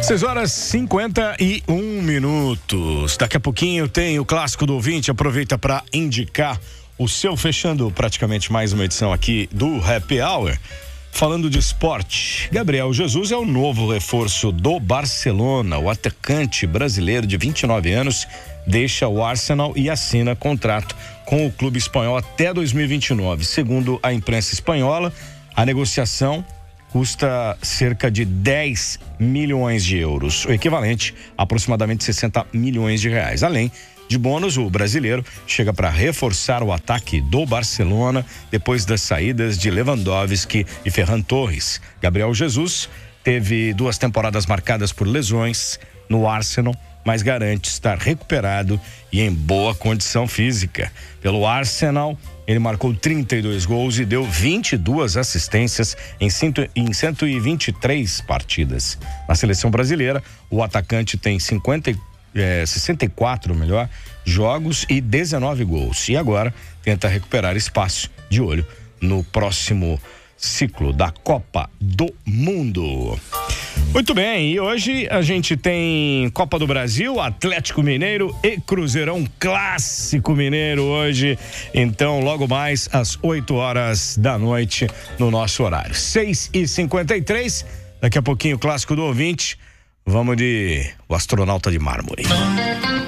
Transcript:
6h51. Daqui a pouquinho tem o clássico do ouvinte. Aproveita para indicar o seu, fechando praticamente mais uma edição aqui do Happy Hour. Falando de esporte, Gabriel Jesus é o novo reforço do Barcelona. O atacante brasileiro de 29 anos deixa o Arsenal e assina contrato com o clube espanhol até 2029. Segundo a imprensa espanhola, a negociação custa cerca de 10 milhões de euros, o equivalente a aproximadamente 60 milhões de reais. Além de bônus, o brasileiro chega para reforçar o ataque do Barcelona depois das saídas de Lewandowski e Ferran Torres. Gabriel Jesus teve 2 temporadas marcadas por lesões no Arsenal, mas garante estar recuperado e em boa condição física. Pelo Arsenal, ele marcou 32 gols e deu 22 assistências em 123 partidas. Na seleção brasileira, o atacante tem 64 jogos e 19 gols. E agora tenta recuperar espaço, de olho no próximo ciclo da Copa do Mundo. Muito bem, e hoje a gente tem Copa do Brasil, Atlético Mineiro e Cruzeirão, Clássico Mineiro hoje. Então, logo mais às 8h da noite no nosso horário. 6h53, daqui a pouquinho o Clássico do Ouvinte. Vamos de O Astronauta de Mármore.